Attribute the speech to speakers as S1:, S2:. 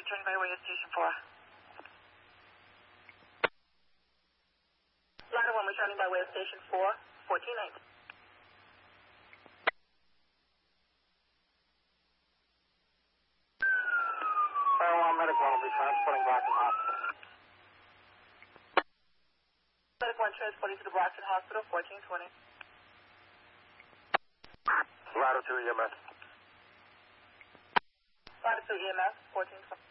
S1: returning by way of Station 4. Ladder 1 returning by way of Station 4, 1419.
S2: Medic 1 will be transporting Brockton Hospital.
S1: Medic 1 transporting to the Brockton Hospital, 1420.
S2: Ladder 2 EMS.
S1: Ladder 2 EMS, 1420.